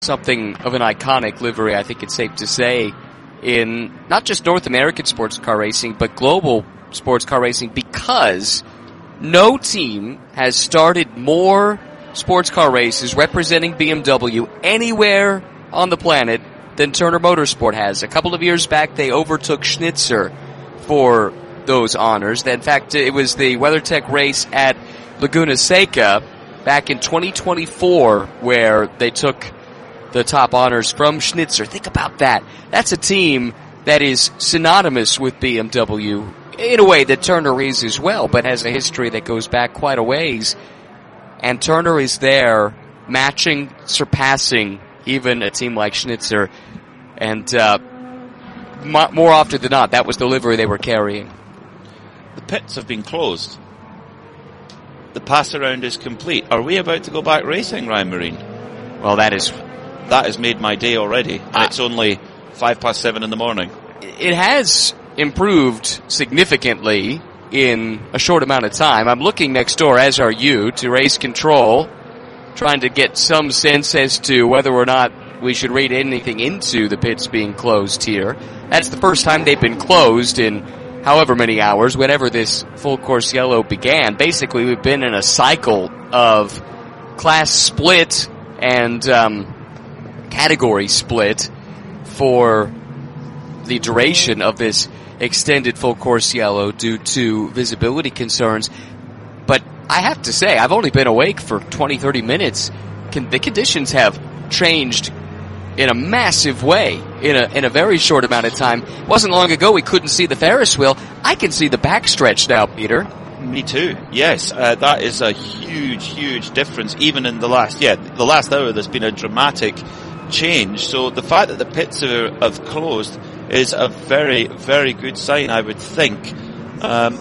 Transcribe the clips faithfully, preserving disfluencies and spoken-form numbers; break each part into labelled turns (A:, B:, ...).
A: something of an iconic livery, I think it's safe to say, in not just North American sports car racing, but global sports car racing, because no team has started more sports car races representing B M W anywhere on the planet than Turner Motorsport has. A couple of years back, they overtook Schnitzer for those honors. In fact, it was the WeatherTech race at Laguna Seca back in twenty twenty-four where they took the top honors from Schnitzer. Think about that. That's a team that is synonymous with B M W in a way that Turner is as well, but has a history that goes back quite a ways. And Turner is there matching, surpassing even a team like Schnitzer. And uh, m- more often than not, that was the livery they were carrying.
B: The pits have been closed. The pass around is complete. Are we about to go back racing, Ryan Marine?
A: Well, that is...
B: That has made my day already. And uh, it's only five past seven in the morning.
A: It has improved significantly in a short amount of time. I'm looking next door, as are you, to Race Control, trying to get some sense as to whether or not we should read anything into the pits being closed here. That's the first time they've been closed in however many hours, whenever this full course yellow began. Basically, we've been in a cycle of class split and um, category split for the duration of this extended full course yellow due to visibility concerns. But I have to say, I've only been awake for twenty, thirty minutes. Can, the conditions have changed in a massive way in a in a very short amount of time. It wasn't long ago we couldn't see the Ferris wheel. I can see the backstretch now, Peter.
B: Me too. Yes, uh, that is a huge, huge difference. Even in the last, yeah, the last hour, there's been a dramatic change. So the fact that the pits are, have closed is a very, very good sign, I would think. Um,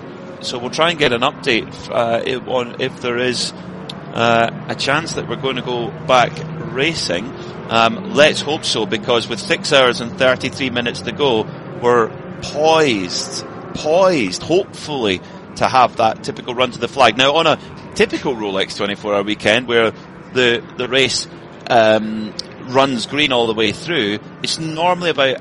B: so we'll try and get an update uh, if, on if there is uh, a chance that we're going to go back racing. Um, let's hope so, because with six hours and thirty-three minutes to go, we're poised, poised, hopefully, to have that typical run to the flag. Now, on a typical Rolex twenty-four hour weekend, where the the race um, runs green all the way through, it's normally about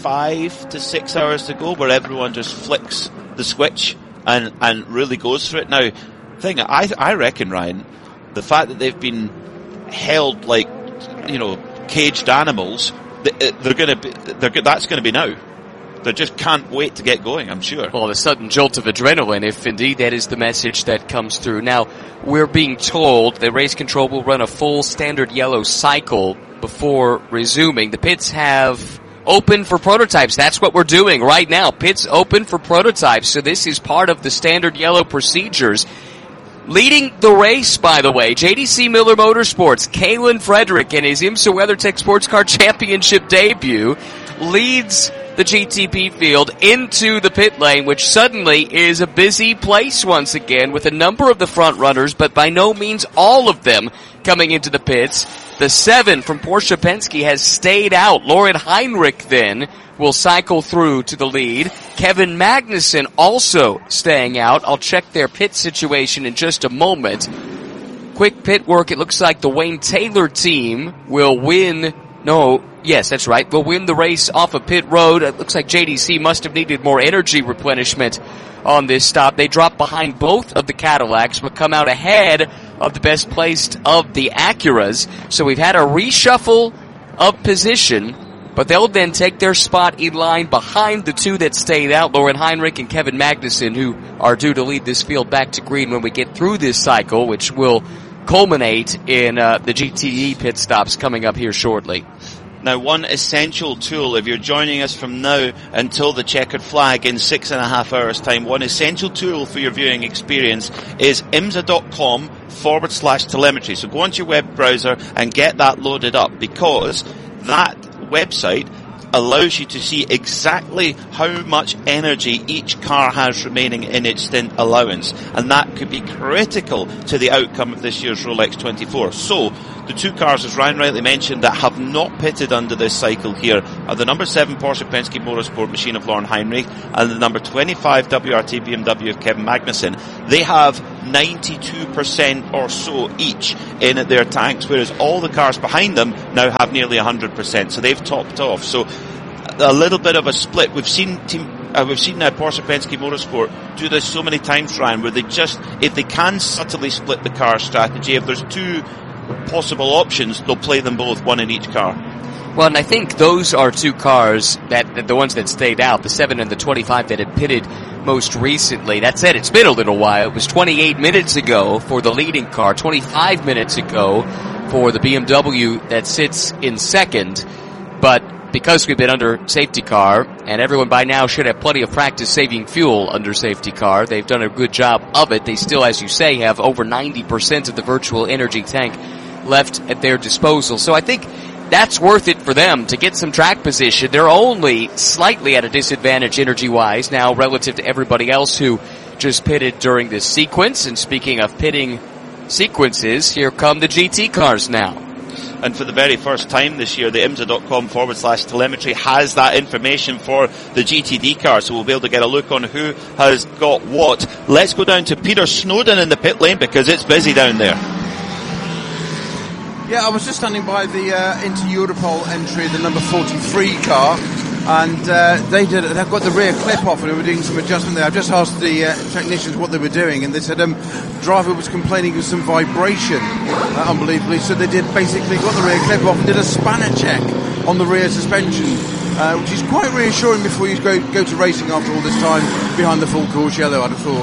B: five to six hours to go, where everyone just flicks the switch and and really goes for it. Now, thing I I reckon, Ryan, the fact that they've been held like, you know, caged animals, they're going to be, they're, that's going to be now. They just can't wait to get going, I'm sure.
A: Well, the sudden jolt of adrenaline, if indeed that is the message that comes through. Now, we're being told that Race Control will run a full standard yellow cycle before resuming. The pits have open for prototypes. That's what we're doing right now. Pits open for prototypes. So this is part of the standard yellow procedures. Leading the race, by the way, J D C Miller Motorsports, Kalen Frederick, in his IMSA WeatherTech Sports Car Championship debut, leads the G T P field into the pit lane, which suddenly is a busy place once again, with a number of the front runners, but by no means all of them coming into the pits. The seven from Porsche Penske has stayed out. Lauren Heinrich then will cycle through to the lead. Kevin Magnussen also staying out. I'll check their pit situation in just a moment. Quick pit work. It looks like the Wayne Taylor team will win. No, yes, that's right. Will win the race off of pit road. It looks like J D C must have needed more energy replenishment on this stop. They drop behind both of the Cadillacs, but come out ahead of the best placed of the Acuras. So we've had a reshuffle of position, but they'll then take their spot in line behind the two that stayed out, Lauren Heinrich and Kevin Magnussen, who are due to lead this field back to green when we get through this cycle, which will culminate in uh, the G T E pit stops coming up here shortly.
B: Now, one essential tool, if you're joining us from now until the checkered flag in six and a half hours time, one essential tool for your viewing experience is imsa.com forward slash telemetry. So go onto your web browser and get that loaded up, because that website allows you to see exactly how much energy each car has remaining in its stint allowance, and that could be critical to the outcome of this year's Rolex twenty-four. So the two cars, as Ryan rightly mentioned, that have not pitted under this cycle here are the number seven Porsche Penske Motorsport machine of Lauren Heinrich and the number twenty-five W R T B M W of Kevin Magnussen. They have ninety-two percent or so each in their tanks, whereas all the cars behind them now have nearly one hundred percent. So they've topped off. So a little bit of a split. We've seen team, uh, we've seen uh, Porsche Penske Motorsport do this so many times, Ryan, where they just, if they can subtly split the car strategy, if there's two possible options, they'll play them both, one in each car.
A: Well, and I think those are two cars that, that the ones that stayed out, the seven and the twenty-five that had pitted most recently. That said, it's been a little while. It was twenty-eight minutes ago for the leading car, twenty-five minutes ago for the B M W that sits in second. But because we've been under safety car, and everyone by now should have plenty of practice saving fuel under safety car, they've done a good job of it. They still, as you say, have over ninety percent of the virtual energy tank left at their disposal. So I think that's worth it for them to get some track position. They're only slightly at a disadvantage energy-wise now relative to everybody else who just pitted during this sequence. And speaking of pitting sequences, here come the G T cars now.
B: And for the very first time this year, the IMSA.com forward slash telemetry has that information for the G T D car, so we'll be able to get a look on who has got what. Let's go down to Peter Snowden in the pit lane because it's busy down there.
C: Yeah, I was just standing by the uh, Inter Europol entry, the number forty-three car, and uh, they did. They've got the rear clip off, and they were doing some adjustment there. I've just asked the uh, technicians what they were doing, and they said um, driver was complaining of some vibration, uh, unbelievably. So they did basically got the rear clip off and did a spanner check on the rear suspension, uh, which is quite reassuring before you go go to racing after all this time behind the full course yellow, I'd have thought.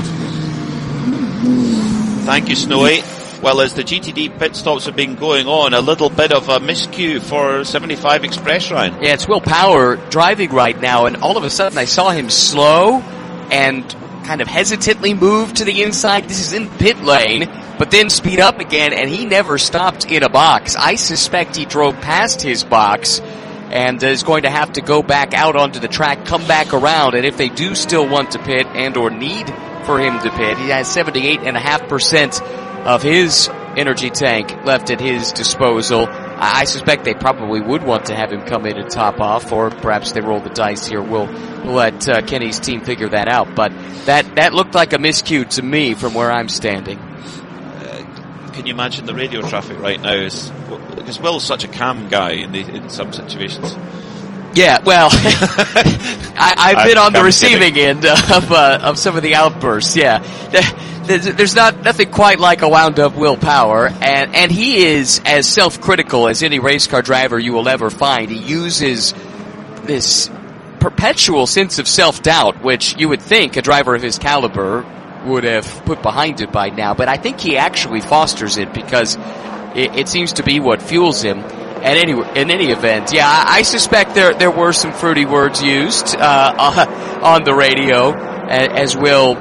B: Thank you, Snowy. Well, as the G T D pit stops have been going on, a little bit of a miscue for seventy-five Express, Ryan.
A: Yeah, it's Will Power driving right now, and all of a sudden I saw him slow and kind of hesitantly move to the inside. This is in pit lane, but then speed up again, and he never stopped in a box. I suspect he drove past his box and is going to have to go back out onto the track, come back around, and if they do still want to pit and or need for him to pit, he has seventy-eight point five percent of his energy tank left at his disposal. I suspect they probably would want to have him come in and top off, or perhaps they roll the dice here. We'll, we'll let uh, Kenny's team figure that out. But that, that looked like a miscue to me from where I'm standing.
B: Uh, can you imagine the radio traffic right now? Is, because Will's such a calm guy in, the, in some situations.
A: Yeah, well, I, I've been on the receiving kidding. end of uh, of some of the outbursts. Yeah, there's not nothing quite like a wound-up Will Power, and and he is as self-critical as any race car driver you will ever find. He uses this perpetual sense of self-doubt, which you would think a driver of his caliber would have put behind it by now. But I think he actually fosters it because it, it seems to be what fuels him. At any, in any event, yeah, I, I suspect there there were some fruity words used uh, on the radio as Will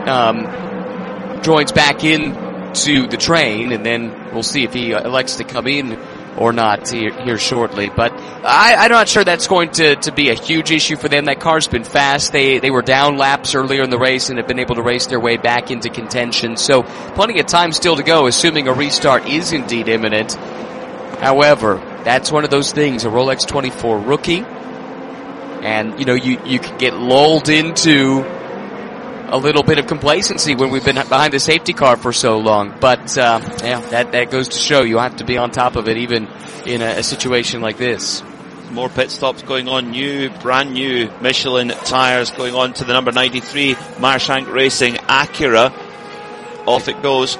A: um, joins back in to the train, and then we'll see if he elects to come in or not here, here shortly. But I, I'm not sure that's going to, to be a huge issue for them. That car's been fast. They they were down laps earlier in the race and have been able to race their way back into contention. So plenty of time still to go, assuming a restart is indeed imminent. However, that's one of those things, a Rolex twenty-four rookie, and, you know, you, you can get lulled into a little bit of complacency when we've been behind the safety car for so long. But, uh, yeah, that, that goes to show you have to be on top of it even in a, a situation like this.
B: More pit stops going on, new, brand new Michelin tyres going on to the number ninety-three Marshank Racing Acura. Off it goes.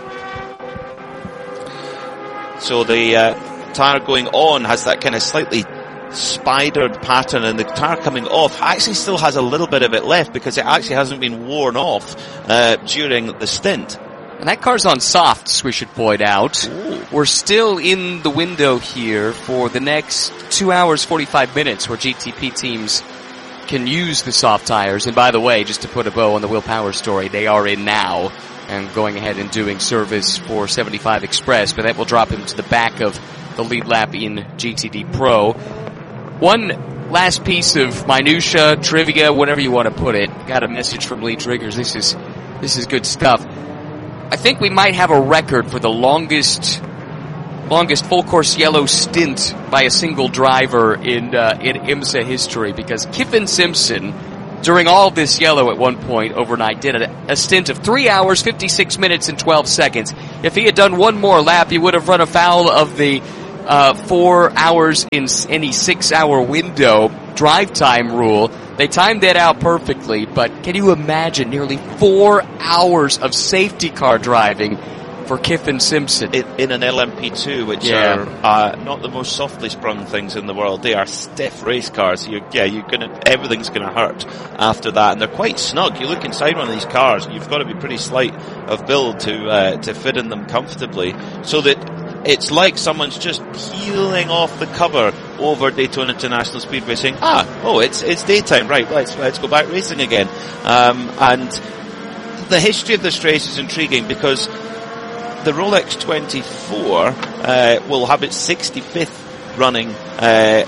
B: So the, uh, tyre going on has that kind of slightly spidered pattern, and the tyre coming off actually still has a little bit of it left because it actually hasn't been worn off uh, during the stint.
A: And that car's on softs, we should point out.
B: Ooh.
A: We're still in the window here for the next two hours, forty-five minutes where G T P teams can use the soft tires. And by the way, just to put a bow on the Will Power story, they are in now and going ahead and doing service for seventy-five Express, but that will drop him to the back of the lead lap in G T D Pro. One last piece of minutia, trivia, whatever you want to put it. Got a message from Lee Triggers. This is, this is good stuff. I think we might have a record for the longest, longest full course yellow stint by a single driver in, uh, in IMSA history, because Kyffin Simpson during all this yellow at one point overnight, did a, a stint of three hours, fifty-six minutes, and twelve seconds. If he had done one more lap, he would have run afoul of the uh, four hours in any six-hour window drive time rule. They timed that out perfectly, but can you imagine nearly four hours of safety car driving for Kyffin Simpson?
B: In, in an L M P two, which
A: yeah.
B: are uh, not the most softly sprung things in the world. They are stiff race cars. You, yeah, you're gonna, everything's going to hurt after that, and they're quite snug. You look inside one of these cars, you've got to be pretty slight of build to uh, to fit in them comfortably, so that it's like someone's just peeling off the cover over Daytona International Speedway, saying, "Ah, oh, it's it's daytime, right? Let's let's go back racing again." Um, and the history of this race is intriguing because the Rolex twenty-four uh, will have its sixty-fifth running uh,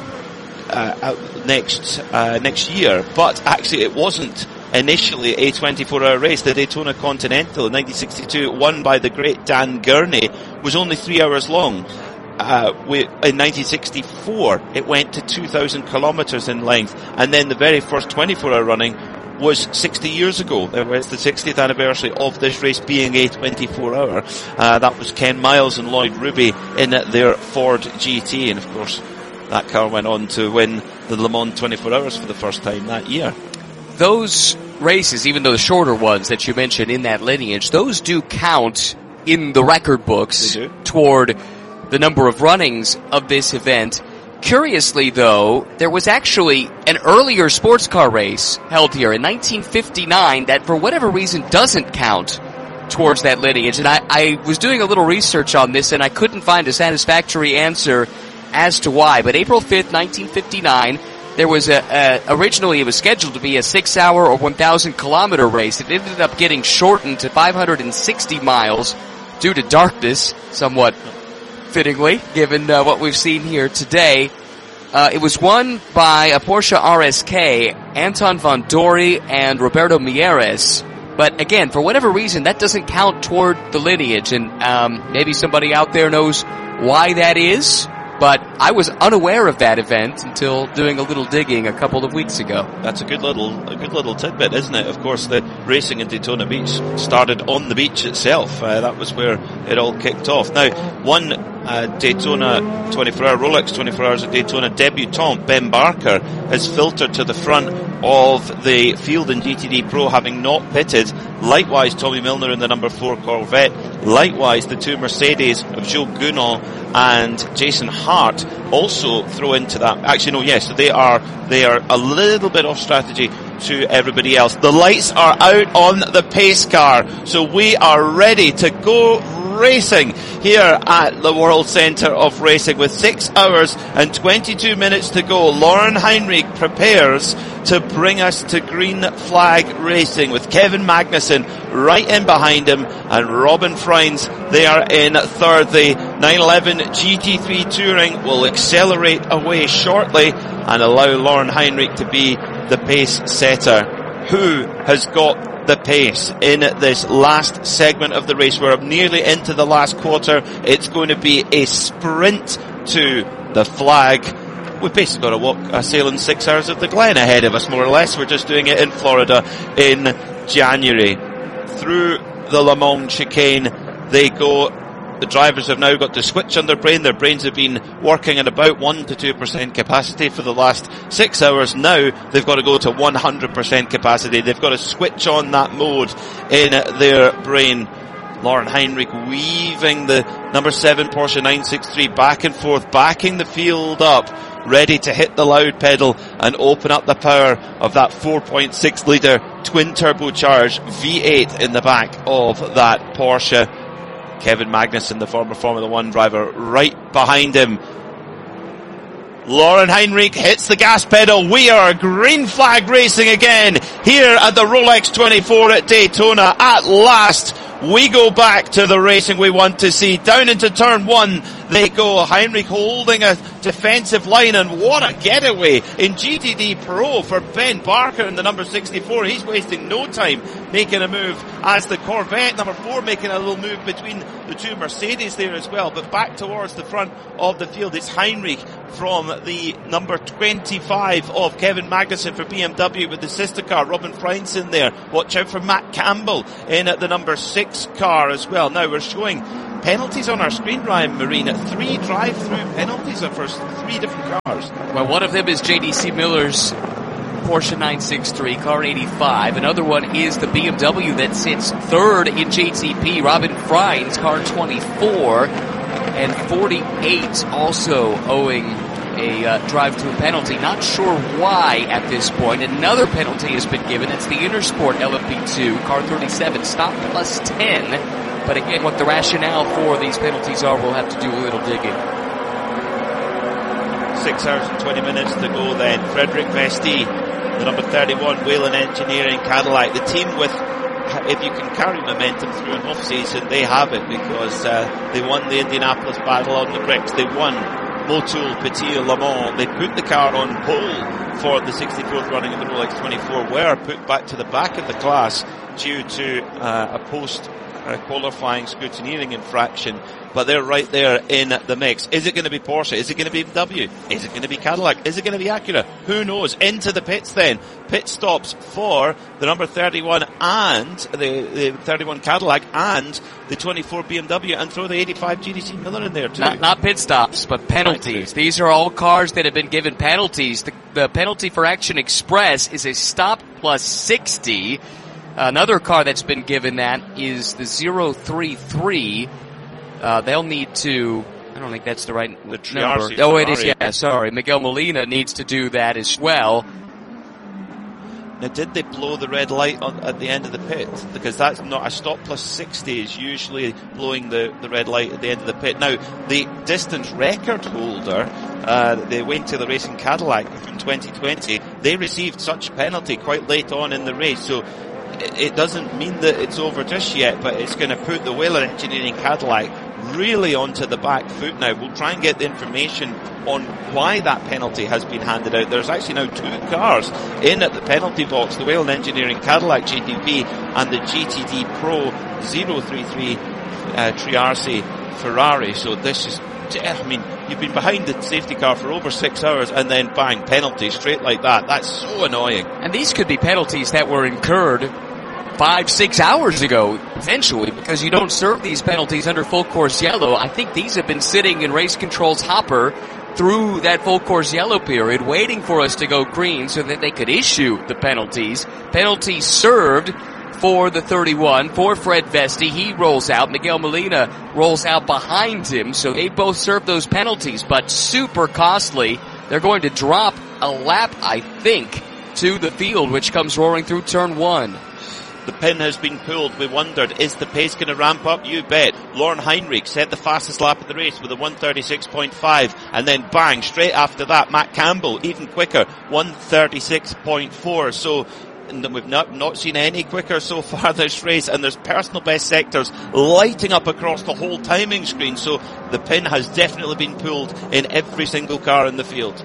B: uh, next uh, next year, but actually it wasn't initially a twenty-four hour race. The Daytona Continental in nineteen sixty-two, won by the great Dan Gurney, was only three hours long. Uh, we, in nineteen sixty-four, it went to two thousand kilometers in length, and then the very first twenty-four hour running was sixty years ago. It's the sixtieth anniversary of this race being a twenty-four hour. Uh, that was Ken Miles and Lloyd Ruby in their Ford G T, and of course, that car went on to win the Le Mans twenty-four hours for the first time that year.
A: Those races, even though the shorter ones that you mentioned in that lineage, those do count in the record books toward the number of runnings of this event. Curiously, though, there was actually an earlier sports car race held here in nineteen fifty-nine that, for whatever reason, doesn't count towards that lineage. And I, I was doing a little research on this, and I couldn't find a satisfactory answer as to why. But April fifth, nineteen fifty-nine, there was a, a originally it was scheduled to be a six-hour or one thousand kilometer race. It ended up getting shortened to five hundred sixty miles due to darkness, somewhat fittingly, given uh, what we've seen here today. Uh, it was won by a Porsche R S K, Anton von Dory and Roberto Mieres. But again, for whatever reason, that doesn't count toward the lineage, and um, maybe somebody out there knows why that is. But I was unaware of that event until doing a little digging a couple of weeks ago.
B: That's a good little, a good little tidbit, isn't it? Of course, the racing in Daytona Beach started on the beach itself. Uh, that was where it all kicked off. Now, one uh, Daytona twenty-four hour, Rolex twenty-four hours at Daytona debutant, Ben Barker, has filtered to the front of the field in G T D Pro, having not pitted. Likewise, Tommy Milner in the number four Corvette. Likewise, the two Mercedes of Joe Gunon and Jason Hart also throw into that. Actually, no, yes, they are they are a little bit off strategy to everybody else. The lights are out on the pace car, so we are ready to go racing here at the World Centre of Racing with six hours and twenty-two minutes to go. Lauren Heinrich prepares to bring us to green flag racing with Kevin Magnussen right in behind him and Robin Freins there in third. The nine eleven G T three Touring will accelerate away shortly and allow Lauren Heinrich to be the pace setter. Who has got the pace in this last segment of the race? We're nearly into the last quarter. It's going to be a sprint to the flag. We've basically got to walk a sailing six hours of the Glen ahead of us, more or less. We're just doing it in Florida in January. Through the Le Mans chicane they go. The drivers have now got to switch on their brain. Their brains have been working at about one to two percent capacity for the last six hours. Now they've got to go to one hundred percent capacity. They've got to switch on that mode in their brain. Lauren Heinrich weaving the number seven Porsche nine sixty-three back and forth, backing the field up, ready to hit the loud pedal and open up the power of that four point six litre twin turbocharged V eight in the back of that Porsche. Kevin Magnussen, the former Formula One driver, right behind him. Lauren Heinrich hits the gas pedal. We are green flag racing again here at the Rolex twenty-four at Daytona. At last, we go back to the racing we want to see. Down into turn one, they go. Heinrich holding a defensive line, and what a getaway in G T D Pro for Ben Barker in the number sixty-four. He's wasting no time making a move as the Corvette number four making a little move between the two Mercedes there as well. But back towards the front of the field, it's Heinrich from the number twenty-five of Kevin Magnussen for B M W with the sister car, Robin Freins in there. Watch out for Matt Campbell in at the number six car as well. Now we're showing penalties on our screen, Ryan Marine. Three drive-through penalties for three different cars.
A: Well, one of them is J D C Miller's Porsche nine sixty-three, car eighty-five. Another one is the B M W that sits third in J T P, Robin Freins, car twenty-four. And forty-eight also owing a uh, drive-through penalty. Not sure why at this point. Another penalty has been given. It's the Intersport L M P two, car thirty-seven, stop plus ten. But again, what the rationale for these penalties are, we'll have to do a little digging.
B: Six hours and twenty minutes to go then. Frederick Vesti, the number thirty-one Whelen Engineering Cadillac. The team with, if you can carry momentum through an off-season, they have it, because uh, they won the Indianapolis Battle on the bricks. They won Motul Petit Le Mans. They put the car on pole for the sixty-fourth running of the Rolex twenty-four, were put back to the back of the class due to uh, a post Uh, qualifying scrutineering infraction, but they're right there in the mix. Is it going to be Porsche? Is it going to be B M W? Is it going to be Cadillac? Is it going to be Acura? Who knows? Into the pits then. Pit stops for the number thirty-one and the, the thirty-one Cadillac and the twenty-four B M W, and throw the eighty-five G D C Miller in there too.
A: Not, not pit stops, but penalties. These are all cars that have been given penalties. The, the penalty for Action Express is a stop plus sixty. Another car that's been given that is the zero three three. Uh, they'll need to, I don't think that's the right
B: the
A: number.
B: Triarci
A: Oh, it is,
B: Ferrari.
A: yeah, sorry. Miguel Molina needs to do that as well.
B: Now, did they blow the red light on, at the end of the pit? Because that's not, a stop plus sixty is usually blowing the, the red light at the end of the pit. Now, the distance record holder, uh, the Wayne Taylor Racing Cadillac from twenty twenty, they received such a penalty quite late on in the race. So, it doesn't mean that it's over just yet, but it's going to put the Whelen Engineering Cadillac really onto the back foot now. We'll try and get the information on why that penalty has been handed out. There's actually now two cars in at the penalty box, the Whelen Engineering Cadillac G T P and the G T D Pro zero three three uh, Triarci Ferrari. So this is, I mean, you've been behind the safety car for over six hours and then bang, penalty straight like that. That's so annoying.
A: And these could be penalties that were incurred five, six hours ago, eventually, because you don't serve these penalties under full course yellow. I think these have been sitting in race control's hopper through that full course yellow period, waiting for us to go green so that they could issue the penalties. Penalties served for the thirty-one, for Fred Vesti. He rolls out. Miguel Molina rolls out behind him, so they both serve those penalties, but super costly. They're going to drop a lap, I think, to the field, which comes roaring through turn one.
B: The pin has been pulled. We wondered, is the pace going to ramp up? You bet. Lauren Heinrich set the fastest lap of the race with a one thirty-six point five, and then bang, straight after that, Matt Campbell, even quicker, one thirty-six point four. So, and we've not, not seen any quicker so far this race, and there's personal best sectors lighting up across the whole timing screen. So the pin has definitely been pulled in every single car in the field.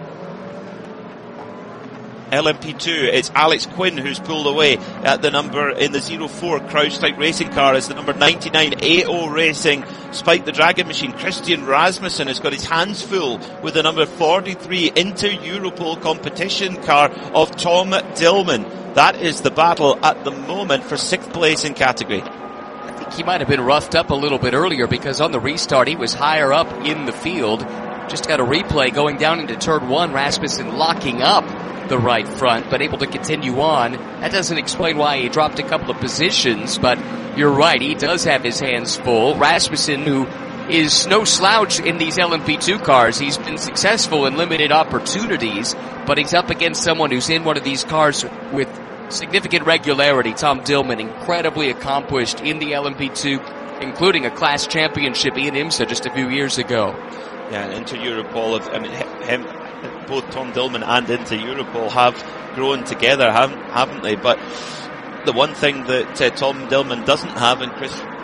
B: L M P two, it's Alex Quinn who's pulled away at the number in the zero four CrowdStrike racing car. It's the number ninety-nine A O Racing Spike the Dragon Machine. Christian Rasmussen has got his hands full with the number forty-three Inter Europol competition car of Tom Dillman. That is the battle at the moment for sixth place in category.
A: I think he might have been roughed up a little bit earlier, because on the restart he was higher up in the field. Just got a replay going down into turn one, Rasmussen locking up the right front, but able to continue on. That doesn't explain why he dropped a couple of positions, but you're right, he does have his hands full. Rasmussen, who is no slouch in these L M P two cars, he's been successful in limited opportunities, but he's up against someone who's in one of these cars with significant regularity. Tom Dillman, incredibly accomplished in the L M P two, including a class championship in IMSA just a few years ago.
B: Yeah, Inter Europol, I mean, him, both Tom Dillman and Inter Europol have grown together, haven't, haven't they? But the one thing that uh, Tom Dillman doesn't have, and Chris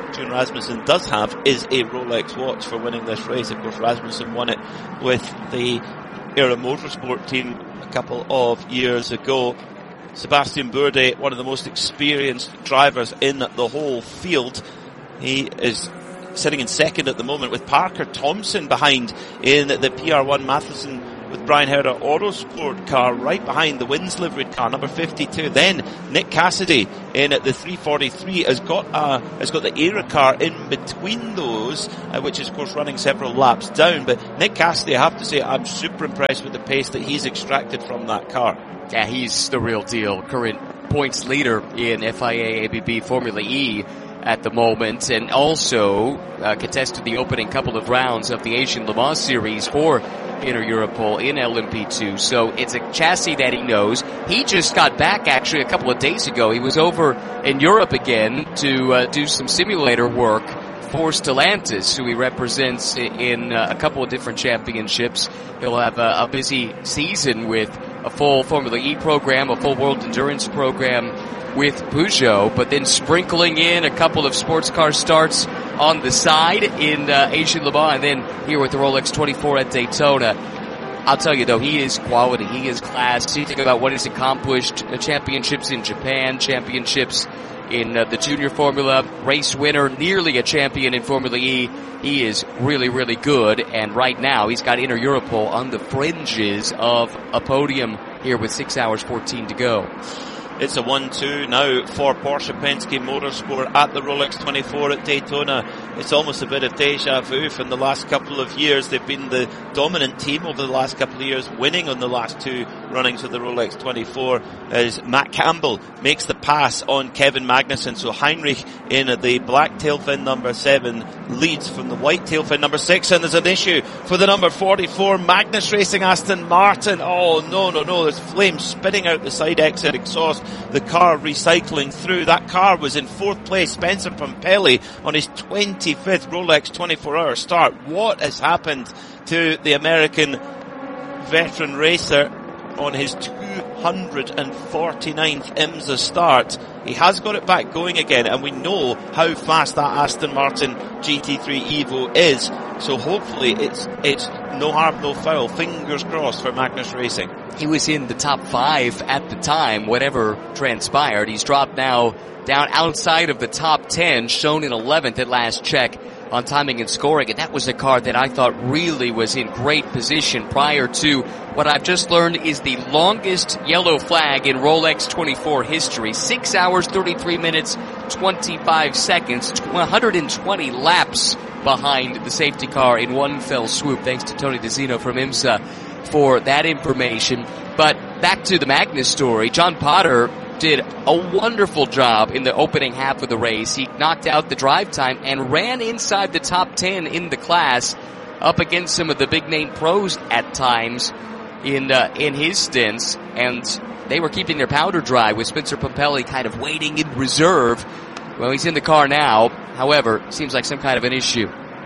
B: June Rasmussen does have is a Rolex watch for winning this race. Of course, Rasmussen won it with the Era Motorsport team a couple of years ago. Sebastian Bourdais, one of the most experienced drivers in the whole field. He is sitting in second at the moment with Parker Thompson behind in the P R one Matheson with Brian Herder Autosport car right behind the Wins liveried car, number fifty-two. Then Nick Cassidy in at the three forty-three has got uh, has got the Era car in between those, uh, which is of course running several laps down. But Nick Cassidy, I have to say, I'm super impressed with the pace that he's extracted from that car.
A: Yeah, he's the real deal. Current points leader in F I A A B B Formula E at the moment, and also uh, contested the opening couple of rounds of the Asian Le Mans Series for Inter Europol in L M P two. So it's a chassis that he knows. He just got back actually a couple of days ago. He was over in Europe again to uh, do some simulator work for Stellantis, who he represents in uh, a couple of different championships. He'll have a, a busy season with a full Formula E program, a full World Endurance program with Peugeot, but then sprinkling in a couple of sports car starts on the side in uh, Asian Le Mans, and then here with the Rolex twenty-four at Daytona. I'll tell you though, he is quality, he is class. You think about what he's accomplished, uh, championships in Japan, championships in uh, the junior formula, race winner, nearly a champion in Formula E. He is really, really good, and right now he's got Inter Europol on the fringes of a podium here with six hours fourteen to go.
B: It's a one two now for Porsche Penske Motorsport at the Rolex twenty-four at Daytona. It's almost a bit of deja vu from the last couple of years. They've been the dominant team over the last couple of years, winning on the last two runnings of the Rolex twenty-four as Matt Campbell makes the pass on Kevin Magnussen. So Heinrich in the black tailfin number seven leads from the white tailfin number six, and there's an issue for the number forty-four Magnus Racing Aston Martin. Oh no, no, no, there's flames spitting out the side exit exhaust. The car recycling through. That car was in fourth place. Spencer Pumpelly on his twenty-fifth Rolex twenty-four hour start. What has happened to the American veteran racer on his two hundred forty-ninth IMSA start? He has got it back going again, and we know how fast that Aston Martin G T three Evo is. So hopefully it's it's no harm, no foul. Fingers crossed for Magnus Racing.
A: He was in the top five at the time, whatever transpired. He's dropped now down outside of the top ten, shown in eleventh at last check on timing and scoring. And that was a car that I thought really was in great position prior to what I've just learned is the longest yellow flag in Rolex twenty-four history. Six hours, thirty-three minutes, twenty-five seconds, one hundred twenty laps behind the safety car in one fell swoop. Thanks to Tony DeZino from IMSA for that information. But back to the Magnus story. John Potter did a wonderful job in the opening half of the race. He knocked out the drive time and ran inside the top ten in the class, up against some of the big name pros at times in uh, in his stints, and they were keeping their powder dry with Spencer Pumpelly kind of waiting in reserve. Well, he's in the car now. However, seems like some kind of an issue.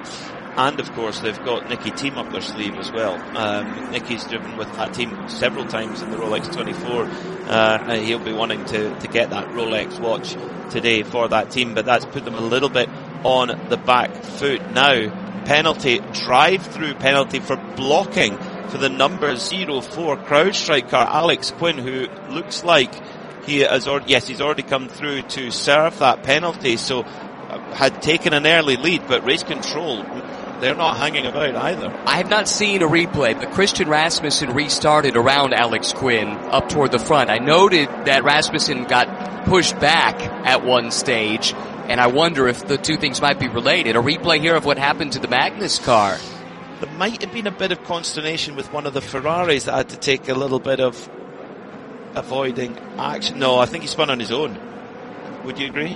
B: And of course they've got Nicky Team up their sleeve as well. Um, Nicky's driven with that team several times in the Rolex twenty-four. Uh, he'll be wanting to, to get that Rolex watch today for that team, but that's put them a little bit on the back foot. Now, penalty, drive-through penalty for blocking for the number zero four CrowdStrike car, Alex Quinn, who looks like he has already, yes, he's already come through to serve that penalty, so uh, had taken an early lead, but race control, they're not hanging about either.
A: I have not seen a replay, but Christian Rasmussen restarted around Alex Quinn up toward the front. I noted that Rasmussen got pushed back at one stage, and I wonder if the two things might be related. A replay here of what happened to the Magnus car.
B: There might have been a bit of consternation with one of the Ferraris that had to take a little bit of avoiding action. No, I think he spun on his own. Would you agree?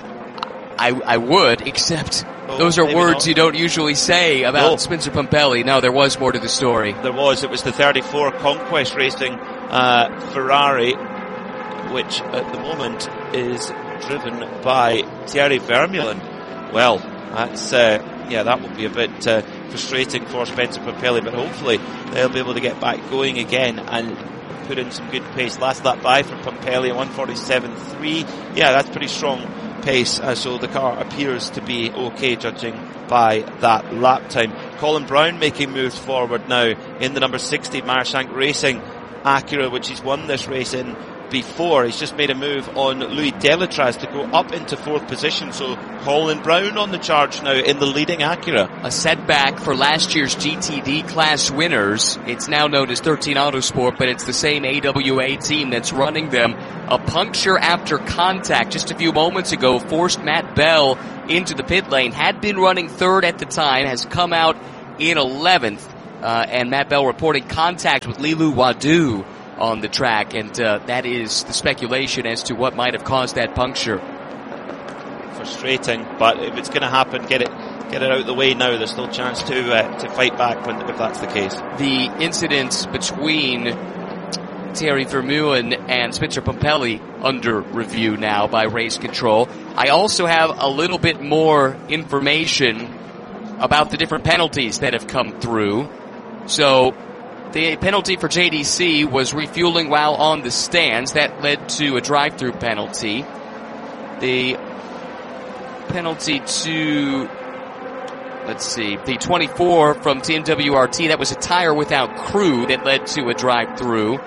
A: I, I would, except
B: oh,
A: those are words
B: not.
A: you don't usually say about
B: no.
A: Spencer Pumpelly. No, there was more to the story.
B: There was. It was the thirty-four Conquest Racing uh, Ferrari, which at the moment is driven by Thierry Vermeulen. Well, that's uh, yeah, that will be a bit uh, frustrating for Spencer Pumpelly, but hopefully they'll be able to get back going again and put in some good pace. Last lap by for Pumpelly, one forty-seven point three. Yeah, that's pretty strong pace, uh, so the car appears to be okay judging by that lap time. Colin Brown making moves forward now in the number sixty Marshank Racing Acura, which he's won this race in before. He's just made a move on Louis Delatraz to go up into fourth position, so Colin Brown on the charge now in the leading Acura.
A: A setback for last year's G T D class winners. It's now known as thirteen Autosport, but it's the same A W A team that's running them. A puncture after contact just a few moments ago forced Matt Bell into the pit lane. Had been running third at the time, has come out in eleventh, uh, and Matt Bell reporting contact with Lilu Wadu on the track, and uh, that is the speculation as to what might have caused that puncture.
B: Frustrating, but if it's going to happen, get it get it out of the way now. There's still a chance to uh, to fight back when, if that's the case.
A: The incident between Thierry Vermeulen and Spencer Pumpelly under review now by Race Control. I also have a little bit more information about the different penalties that have come through. So, the penalty for J D C was refueling while on the stands. That led to a drive-through penalty. The penalty to, let's see, the twenty-four from T M W R T, that was a tire without crew that led to a drive-through.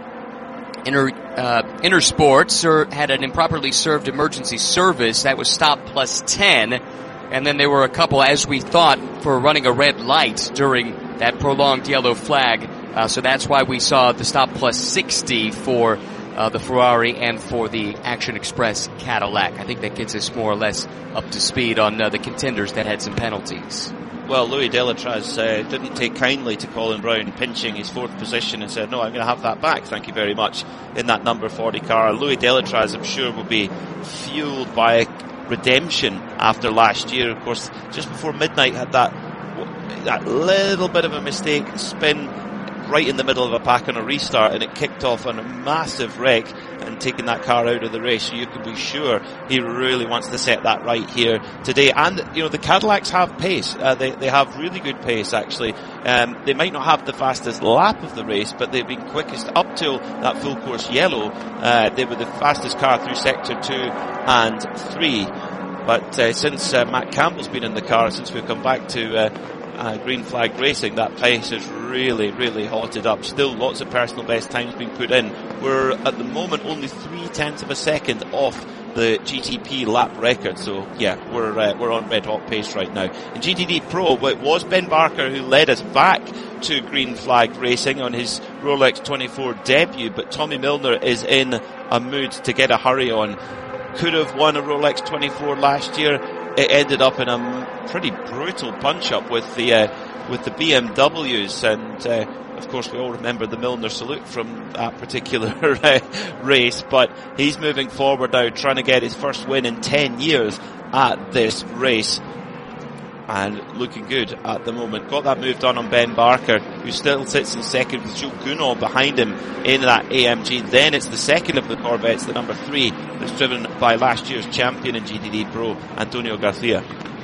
A: Inter, uh, Intersports or had an improperly served emergency service. That was stop plus ten. And then there were a couple, as we thought, for running a red light during that prolonged yellow flag. Uh, so that's why we saw the stop plus sixty for uh, the Ferrari and for the Action Express Cadillac. I think that gets us more or less up to speed on uh, the contenders that had some penalties.
B: Well, Louis Delatraz uh, didn't take kindly to Colin Brown pinching his fourth position and said, no, I'm going to have that back, thank you very much, in that number forty car. Louis Delatraz, I'm sure, will be fueled by redemption after last year. Of course, just before midnight had that that little bit of a mistake, spin right in the middle of a pack on a restart, and it kicked off on a massive wreck and taking that car out of the race. So you can be sure he really wants to set that right here today. And, you know, the Cadillacs have pace. Uh, they, they have really good pace, actually. Um, they might not have the fastest lap of the race, but they've been quickest up till that full course yellow. Uh, they were the fastest car through sector two and three. But uh, since uh, Matt Campbell's been in the car, since we've come back to uh, uh, Green Flag Racing, that pace has really, really hotted up. Still lots of personal best times being put in. We're at the moment only three tenths of a second off the G T P lap record. So yeah, we're uh, we're on red hot pace right now. In G T D Pro, it was Ben Barker who led us back to Green Flag Racing on his Rolex twenty-four debut, but Tommy Milner is in a mood to get a hurry on. Could have won a Rolex twenty-four last year. It ended up in a pretty brutal punch-up with the uh, with the B M Ws, and uh, of course we all remember the Milner salute from that particular uh, race. But he's moving forward now, trying to get his first win in ten years at this race, and looking good at the moment. Got that move done on Ben Barker, who still sits in second with Jules Gounod behind him in that A M G. Then it's the second of the Corvettes, the number three, that's driven by last year's champion in G T D Pro, Antonio Garcia.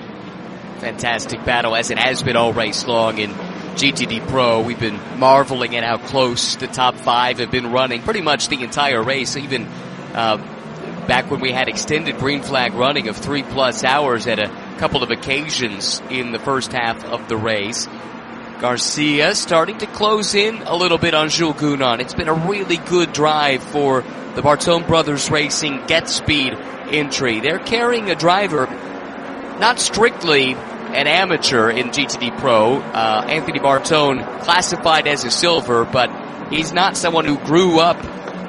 A: Fantastic battle, as it has been all race long in G T D Pro. We've been marveling at how close the top five have been running pretty much the entire race, even uh, back when we had extended green flag running of three plus hours at a couple of occasions in the first half of the race. Garcia starting to close in a little bit on Jules Gounod. It's been a really good drive for the Bartone Brothers Racing Get Speed entry. They're carrying a driver, not strictly an amateur in G T D Pro. Uh, Anthony Bartone classified as a silver, but he's not someone who grew up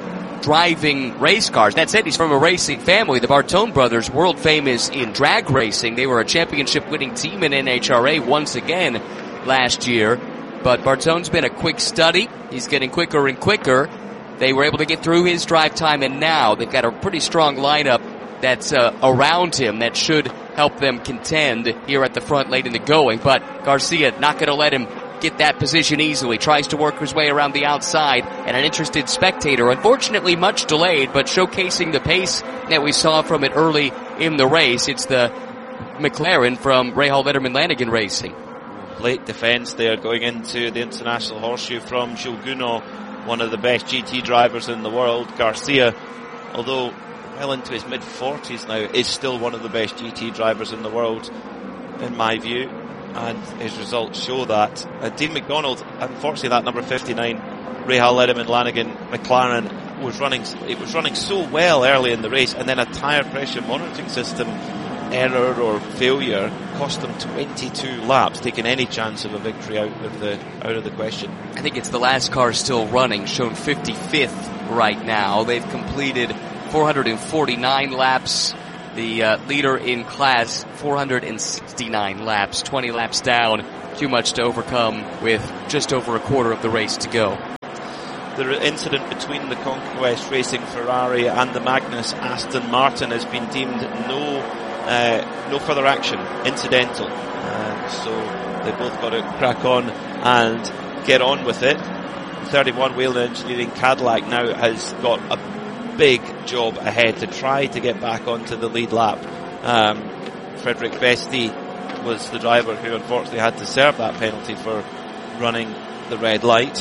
A: driving race cars. That said, he's from a racing family. The Bartone brothers, world famous in drag racing. They were a championship winning team in N H R A once again last year. But Bartone's been a quick study. He's getting quicker and quicker. They were able to get through his drive time, and now they've got a pretty strong lineup that's uh, around him that should help them contend here at the front late in the going. But Garcia not going to let him get that position easily. Tries to work his way around the outside, and an interested spectator, unfortunately much delayed, but showcasing the pace that we saw from it early in the race. It's the McLaren from Rahal Letterman Lanigan Racing.
B: Late defence there going into the International Horseshoe from Jules Gounod, one of the best G T drivers in the world. Garcia, although well into his mid forties now, is still one of the best G T drivers in the world, in my view, and his results show that. Uh, Dean McDonald, unfortunately, that number fifty-nine, Rahal Letterman Lanigan McLaren was running. It was running so well early in the race, and then a tyre pressure monitoring system error or failure cost them twenty-two laps, taking any chance of a victory out of the out of the question.
A: I think it's the last car still running, shown fifty-fifth right now. They've completed four hundred forty-nine laps. The uh, leader in class, four hundred sixty-nine laps, twenty laps down. Too much to overcome with just over a quarter of the race to go.
B: The incident between the Conquest Racing Ferrari and the Magnus Aston Martin has been deemed no uh, no further action, incidental. Uh, so they both got to crack on and get on with it. thirty-one Whelen Engineering Cadillac now has got a big job ahead to try to get back onto the lead lap. Um, Frederick Vesti was the driver who unfortunately had to serve that penalty for running the red light.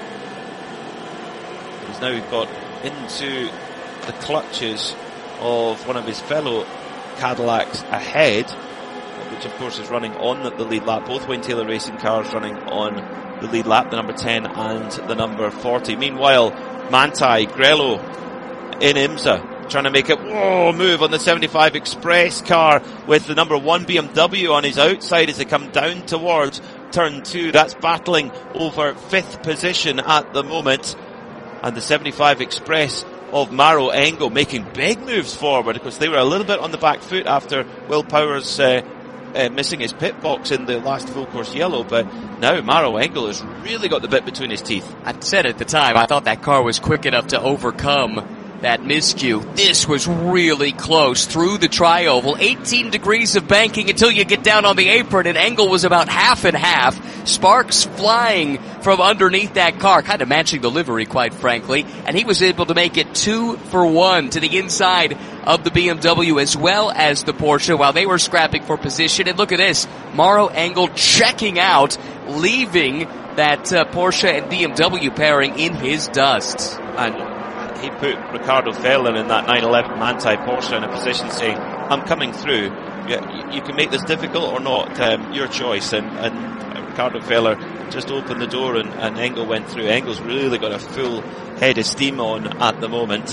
B: He's now got into the clutches of one of his fellow Cadillacs ahead, which of course is running on the lead lap. Both Wayne Taylor Racing cars running on the lead lap, the number ten and the number forty. Meanwhile, Manthey, Grello in IMSA trying to make a whoa, move on the seventy-five Express car with the number one B M W on his outside as they come down towards turn two. That's battling over fifth position at the moment. And the seventy-five Express of Maro Engel making big moves forward because they were a little bit on the back foot after Will Powers uh, uh, missing his pit box in the last full course yellow, but now Maro Engel has really got the bit between his teeth.
A: I said at the time, I thought that car was quick enough to overcome that miscue. This was really close through the tri-oval. eighteen degrees of banking until you get down on the apron, and Engel was about half and half. Sparks flying from underneath that car, kind of matching the livery, quite frankly. And he was able to make it two for one to the inside of the B M W as well as the Porsche while they were scrapping for position. And look at this, Maro Engel checking out, leaving that uh, Porsche and B M W pairing in his dust.
B: And he put Ricardo Feller in that nine eleven Manthey Porsche in a position saying, I'm coming through. You, you can make this difficult or not, um, your choice. And, and Ricardo Feller just opened the door and, and Engel went through. Engel's really got a full head of steam on at the moment.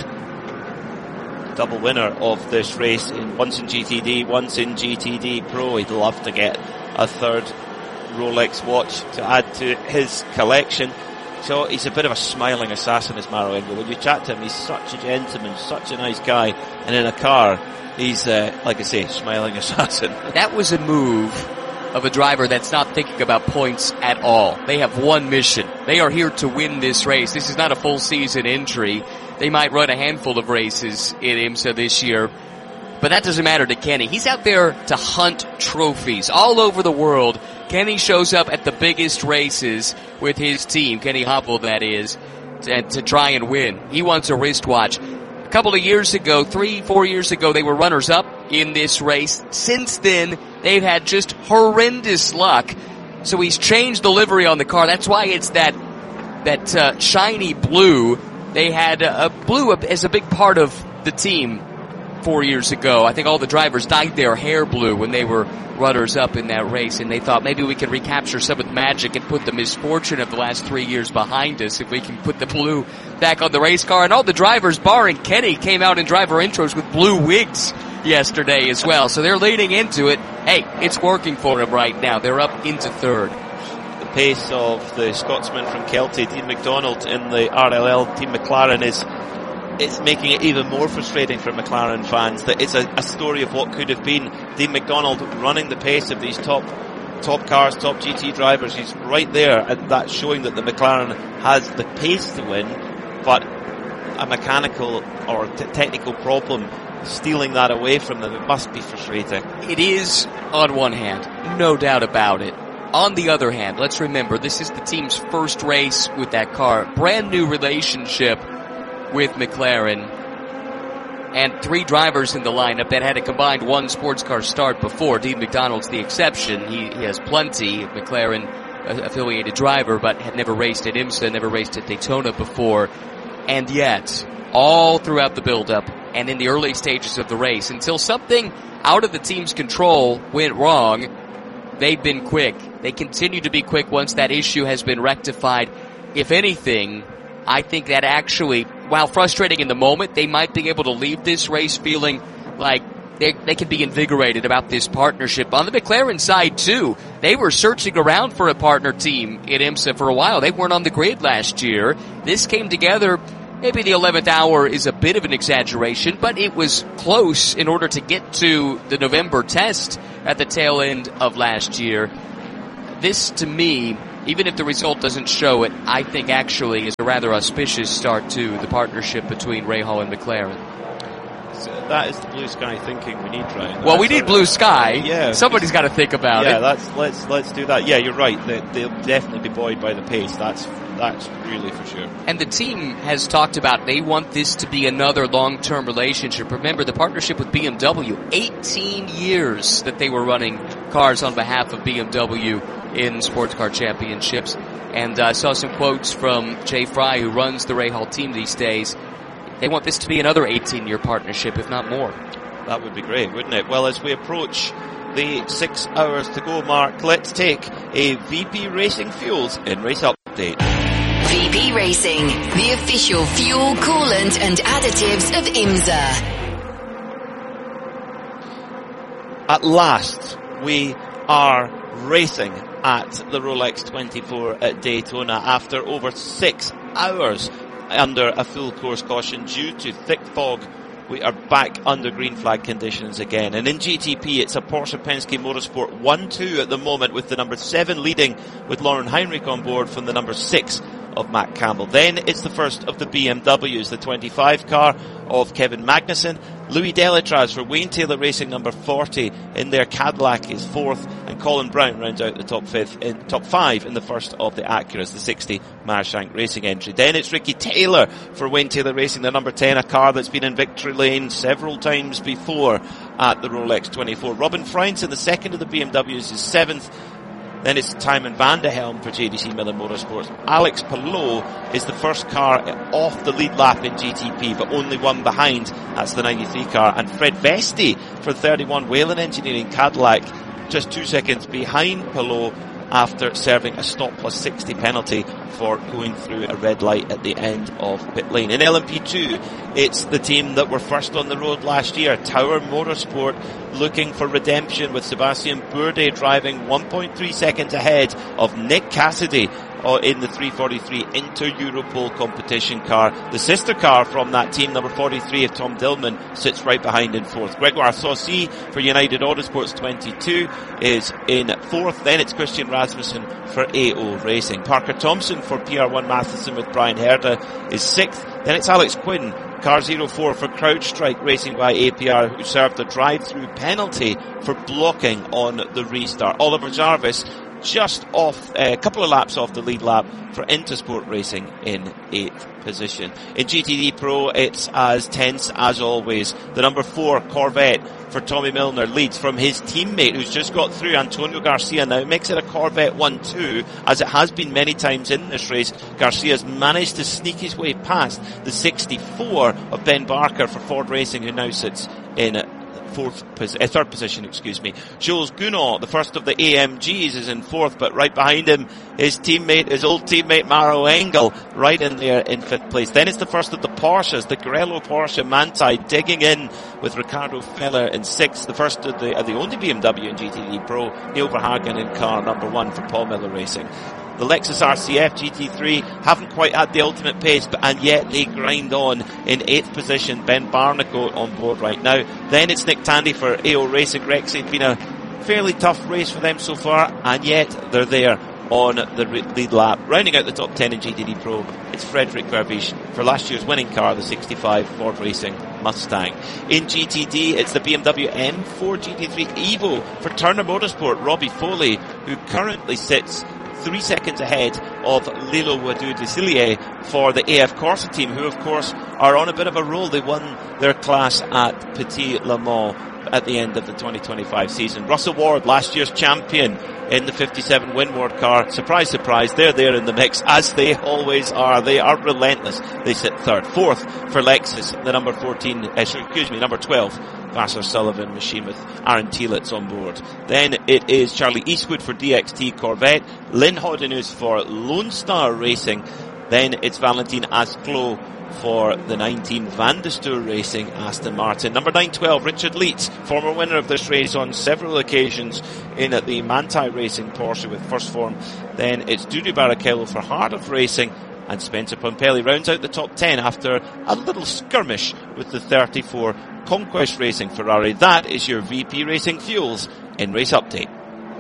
B: Double winner of this race, in, once in G T D, once in G T D Pro. He'd love to get a third Rolex watch to add to his collection. So he's a bit of a smiling assassin, is Maro Engel. When you chat to him, he's such a gentleman, such a nice guy. And in a car, he's, uh, like I say, smiling assassin.
A: That was a move of a driver that's not thinking about points at all. They have one mission. They are here to win this race. This is not a full season entry. They might run a handful of races in IMSA this year, but that doesn't matter to Kenny. He's out there to hunt trophies all over the world. Kenny shows up at the biggest races with his team, Kenny Hopple that is, to, to try and win. He wants a wristwatch. A couple of years ago, three, four years ago, they were runners-up in this race. Since then, they've had just horrendous luck. So he's changed the livery on the car. That's why it's that that uh, shiny blue. They had uh, blue as a big part of the team four years ago. I think all the drivers dyed their hair blue when they were runners-up in that race, and they thought maybe we could recapture some of the magic and put the misfortune of the last three years behind us if we can put the blue back on the race car. And all the drivers, barring Kenny, came out in driver intros with blue wigs yesterday as well. So they're leading into it. Hey, it's working for them right now. They're up into third.
B: The pace of the Scotsman from Kelty, Dean McDonald, in the R L L Team McLaren is it's making it even more frustrating for McLaren fans that it's a, a story of what could have been. Dean McDonald running the pace of these top top cars, top G T drivers. He's right there, and that's showing that the McLaren has the pace to win, but a mechanical or t- technical problem stealing that away from them. It must be frustrating.
A: It is on one hand, no doubt about it. On the other hand, let's remember, this is the team's first race with that car. Brand new relationship with McLaren, and three drivers in the lineup that had a combined one sports car start before. Dean McDonald's the exception. He, he has plenty of McLaren uh, affiliated driver, but had never raced at IMSA, never raced at Daytona before. And yet, all throughout the build-up, and in the early stages of the race. Until something out of the team's control went wrong, they've been quick. They continue to be quick once that issue has been rectified. If anything, I think that actually, while frustrating in the moment, they might be able to leave this race feeling like they, they can be invigorated about this partnership. On the McLaren side, too, they were searching around for a partner team in IMSA for a while. They weren't on the grid last year. This came together. Maybe the eleventh hour is a bit of an exaggeration, but it was close in order to get to the November test at the tail end of last year. This, to me, even if the result doesn't show it, I think actually is a rather auspicious start to the partnership between Rahal and McLaren.
B: So that is the blue sky thinking we need, Ryan.
A: Well, we need blue sky.
B: Yeah,
A: somebody's got to think about
B: yeah,
A: it.
B: Yeah, let's let's let's do that. Yeah, you're right. They, they'll definitely be buoyed by the pace. That's that's really for sure.
A: And the team has talked about they want this to be another long-term relationship. Remember, the partnership with B M W, eighteen years that they were running cars on behalf of B M W in sports car championships. And I uh, saw some quotes from Jay Fry, who runs the Rahal team these days. They want this to be another eighteen-year partnership, if not more.
B: That would be great, wouldn't it? Well, as we approach the six hours to go mark, let's take a V P Racing Fuels in race update.
D: V P Racing, the official fuel, coolant and additives of IMSA.
B: At last, we are racing at the Rolex twenty-four at Daytona after over six hours under a full course caution due to thick fog. We are back under green flag conditions again. And in G T P, it's a Porsche Penske Motorsport one two at the moment, with the number seven leading with Lauren Heinrich on board from the number six of Matt Campbell. Then it's the first of the B M Ws, the twenty-five car of Kevin Magnussen. Louis Delatraz for Wayne Taylor Racing, number forty in their Cadillac, is fourth, and Colin Brown rounds out the top fifth in top five in the first of the Acuras, the sixty Marshank Racing entry. Then it's Ricky Taylor for Wayne Taylor Racing, the number ten, a car that's been in victory lane several times before at the Rolex twenty-four. Robin Freins in the second of the B M Ws is seventh. Then it's Timon van de Helm for J D C Miller Motorsports. Alex Palou is the first car off the lead lap in G T P, but only one behind. That's the ninety-three car. And Fred Vesti for thirty-one Whelen Engineering Cadillac, just two seconds behind Palou after serving a stop plus sixty penalty for going through a red light at the end of pit lane. In L M P two, it's the team that were first on the road last year, Tower Motorsport, looking for redemption with Sebastian Bourdais driving one point three seconds ahead of Nick Cassidy in the three forty-three Inter Europol competition car. The sister car from that team, number forty-three of Tom Dillman, sits right behind in fourth. Gregoire Saucy for United Autosports twenty-two is in fourth. Then it's Christian Rasmussen for A O Racing. Parker Thompson for P R one Matheson with Brian Herda is sixth. Then it's Alex Quinn, car zero four for CrowdStrike Racing by A P R, who served a drive-through penalty for blocking on the restart. Oliver Jarvis just off, a uh, couple of laps off the lead lap for Intersport Racing in eighth position. In G T D Pro, it's as tense as always. The number four Corvette for Tommy Milner leads from his teammate who's just got through, Antonio Garcia. Now it makes it a Corvette one two, as it has been many times in this race. Garcia's managed to sneak his way past the sixty-four of Ben Barker for Ford Racing, who now sits in fourth, uh, third position, excuse me. Jules Gounod, the first of the A M Gs, is in fourth, but right behind him, his teammate, his old teammate Maro Engel, right in there in fifth place. Then it's the first of the Porsches, the Grello Porsche Manti, digging in with Ricardo Feller in sixth. The first of the, uh, the only B M W in G T D Pro, Neil Verhagen in car number one for Paul Miller Racing. The Lexus R C F G T three haven't quite had the ultimate pace, but and yet they grind on in eighth position. Ben Barnicoat on board right now. Then it's Nick Tandy for A O Racing. Rex, it's been a fairly tough race for them so far, and yet they're there on the lead lap. Rounding out the top ten in G T D Pro, it's Frederick Verbisch for last year's winning car, the sixty-five Ford Racing Mustang. In G T D, it's the B M W M four G T three Evo for Turner Motorsport, Robbie Foley, who currently sits three seconds ahead of Lilo Wadu Desilliers for the A F Corsa team, who of course are on a bit of a roll. They won their class at Petit Le Mans at the end of the twenty twenty-five season. Russell Ward, last year's champion in the fifty-seven Winward car. Surprise, surprise, they're there in the mix, as they always are. They are relentless. They sit third. Fourth for Lexus, the number fourteen, uh, excuse me, number twelve, Vassar Sullivan machine with Aaron Telitz on board. Then it is Charlie Eastwood for D X T Corvette, Lynn Hoddenhuis for Lone Star Racing. Then it's Valentin Asclo for the nineteen Van de Stoor Racing Aston Martin. Number nine twelve, Richard Leeds, former winner of this race on several occasions in at the Manthey Racing Porsche with First Form. Then it's Dudu Barrichello for Heart of Racing, and Spencer Pompelli rounds out the top ten after a little skirmish with the thirty-four Conquest Racing Ferrari. That is your V P Racing Fuels in Race Update.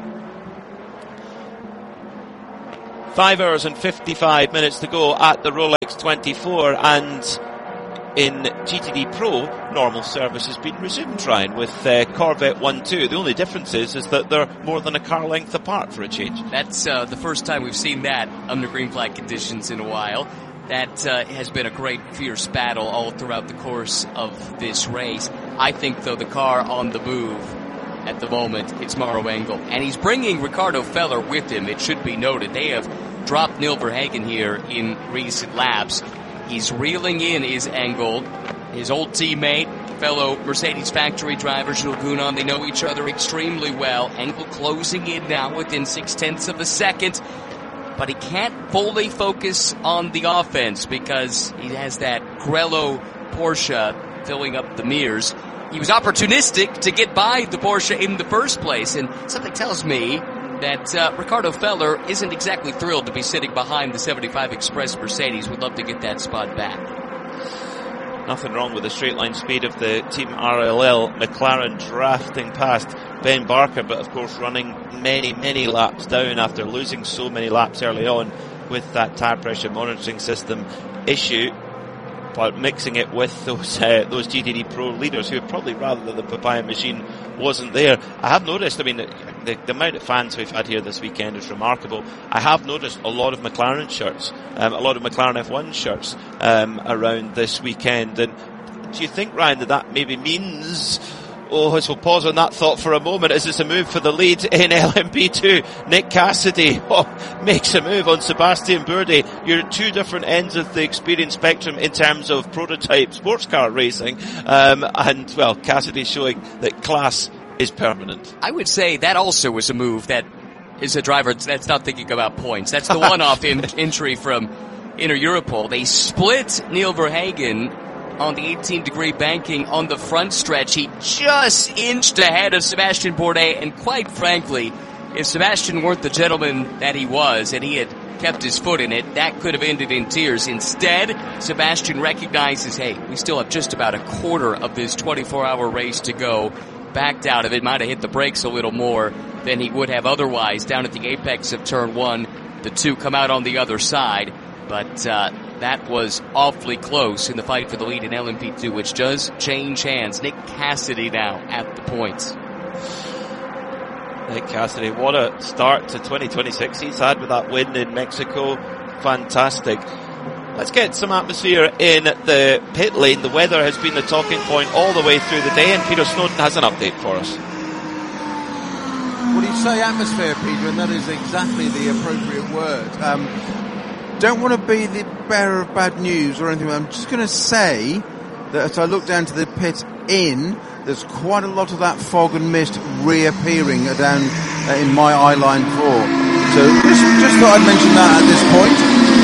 B: Five hours and fifty-five minutes to go at the Rolex twenty-four, and in G T D Pro, normal service has been resumed, Ryan, with uh, Corvette one two. The only difference is, is that they're more than a car length apart for a change.
A: That's uh, the first time we've seen that under green flag conditions in a while. That uh, has been a great, fierce battle all throughout the course of this race. I think, though, the car on the move at the moment, it's Maro Engel. And he's bringing Ricardo Feller with him, it should be noted. They have dropped Neil Verhagen here in recent laps. He's reeling in is Engel, his old teammate, fellow Mercedes factory driver, Jules Gounon. They know each other extremely well. Engel closing in now within six-tenths of a second. But he can't fully focus on the offense because he has that Grello Porsche filling up the mirrors. He was opportunistic to get by the Porsche in the first place, and something tells me that uh, Ricardo Feller isn't exactly thrilled to be sitting behind the seventy-five Express Mercedes. Would love to get that spot back.
B: Nothing wrong with the straight line speed of the Team R L L. McLaren drafting past Ben Barker, but of course running many, many laps down after losing so many laps early on with that tire pressure monitoring system issue. But mixing it with those uh, those G T D Pro leaders who would probably rather that the Papaya machine wasn't there. I have noticed, I mean, the, the amount of fans we've had here this weekend is remarkable. I have noticed a lot of McLaren shirts, um, a lot of McLaren F one shirts um, around this weekend. And do you think, Ryan, that that maybe means... Oh, as we'll pause on that thought for a moment, as it's a move for the lead in L M P two. Nick Cassidy oh, makes a move on Sebastian Bourdais. You're at two different ends of the experience spectrum in terms of prototype sports car racing. Um, and, well, Cassidy showing that class is permanent.
A: I would say that also was a move that is a driver that's not thinking about points. That's the one-off in, entry from Inter Europol. They split Neil Verhagen on the eighteen degree banking on the front stretch. He just inched ahead of Sebastian Bourdais, and quite frankly, if Sebastian weren't the gentleman that he was and he had kept his foot in it, that could have ended in tears. Instead, Sebastian recognizes, hey, we still have just about a quarter of this twenty-four hour race to go. Backed out of it, might have hit the brakes a little more than he would have otherwise down at the apex of turn one. The two come out on the other side, but uh that was awfully close in the fight for the lead in L M P two, which does change hands. Nick Cassidy now at the points.
B: Nick Cassidy, what a start to twenty twenty-six he's had with that win in Mexico. Fantastic. Let's get some atmosphere in the pit lane. The weather has been the talking point all the way through the day, and Peter Snowden has an update for us.
C: Well, you say atmosphere, Peter, and that is exactly the appropriate word. Um, don't want to be the bearer of bad news or anything. I'm just going to say that as I look down to the pit in, there's quite a lot of that fog and mist reappearing down uh, in my eye line four. So just, just thought I'd mention that at this point.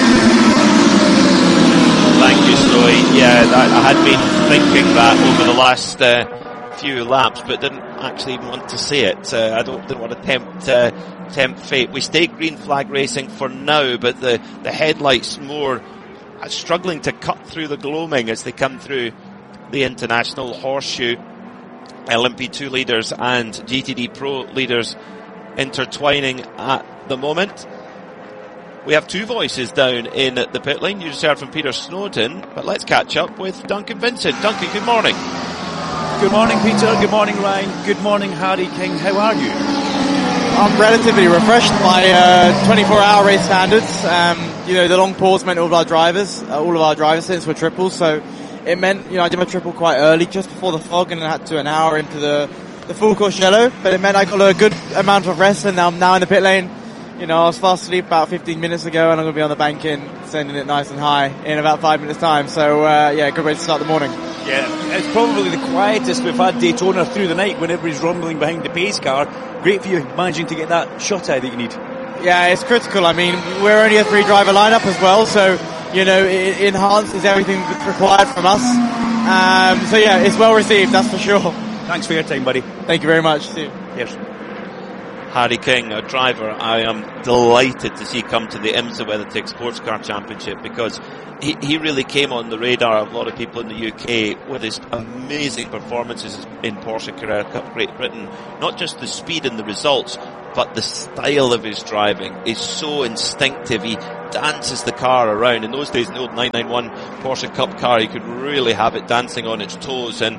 B: Thank you, Snowy. Yeah, that, I had been thinking that over the last uh, few laps, but didn't actually even want to say it. Uh, I don't didn't want to tempt uh, tempt fate. We stay green flag racing for now, but the the headlights more uh, struggling to cut through the gloaming as they come through the International Horseshoe. L M P two leaders and G T D Pro leaders intertwining at the moment. We have two voices down in the pit lane. You just heard from Peter Snowden, but let's catch up with Duncan Vincent. Duncan, good morning.
E: Good morning, Peter. Good morning, Ryan. Good morning, Hardy King. How are you?
F: I'm relatively refreshed by uh, twenty-four hour race standards. Um, you know, the long pause meant all of our drivers, uh, all of our drivers since were triples, so it meant, you know, I did my triple quite early, just before the fog, and I had to an hour into the, the full course yellow, but it meant I got a good amount of rest, and now I'm now in the pit lane. You know, I was fast asleep about fifteen minutes ago, and I'm going to be on the bank in, sending it nice and high in about five minutes time. So, uh, yeah, good way to start the morning.
E: Yeah, it's probably the quietest we've had Daytona through the night when everybody's rumbling behind the pace car. Great for you, managing to get that shot eye that you need.
F: Yeah, it's critical. I mean, we're only a three-driver lineup as well, so, you know, it enhances everything that's required from us. Um, so, yeah, it's well received, that's for sure.
E: Thanks for your time, buddy.
F: Thank you very much. See you.
E: Yes.
B: Harry King, a driver I am delighted to see come to the IMSA WeatherTech Sports Car Championship, because he, he really came on the radar of a lot of people in the U K with his amazing performances in Porsche Carrera Cup Great Britain. Not just the speed and the results, but the style of his driving is so instinctive. He dances the car around. In those days, in the old nine ninety-one Porsche Cup car, he could really have it dancing on its toes, and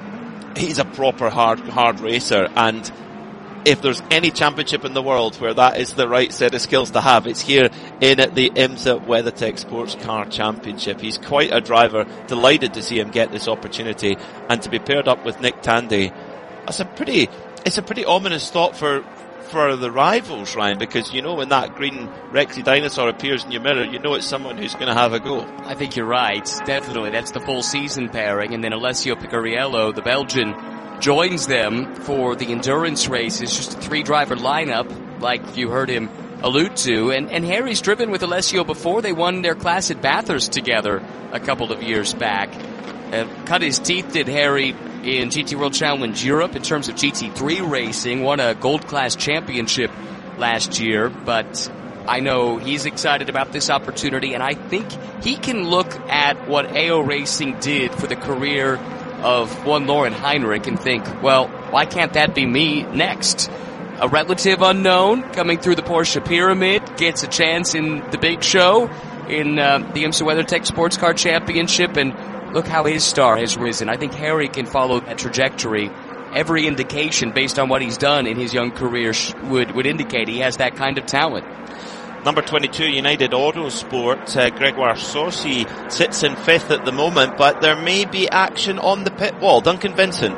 B: he's a proper hard, hard racer. And if there's any championship in the world where that is the right set of skills to have, it's here in at the IMSA WeatherTech Sports Car Championship. He's quite a driver. Delighted to see him get this opportunity, and to be paired up with Nick Tandy. That's a pretty, it's a pretty ominous thought for, for the rivals, Ryan, because you know when that green Rexy dinosaur appears in your mirror, you know it's someone who's going to have a go.
A: I think you're right. Definitely. That's the full season pairing. And then Alessio Picariello, the Belgian, joins them for the endurance race. It's just a three-driver lineup, like you heard him allude to. And, and Harry's driven with Alessio before. They won their class at Bathurst together a couple of years back. Uh, cut his teeth, did Harry, in G T World Challenge Europe in terms of G T three racing. Won a gold class championship last year, but I know he's excited about this opportunity, and I think he can look at what A O Racing did for the career of one Lauren Heinrich and think, well, why can't that be me next? A relative unknown coming through the Porsche pyramid gets a chance in the big show in uh, the IMSA WeatherTech Sports Car Championship, and look how his star has risen. I think Harry can follow that trajectory. Every indication based on what he's done in his young career would, would indicate he has that kind of talent.
B: Number twenty-two, United Autosport, uh, Gregoire Saucy sits in fifth at the moment, but there may be action on the pit wall. Duncan Vincent.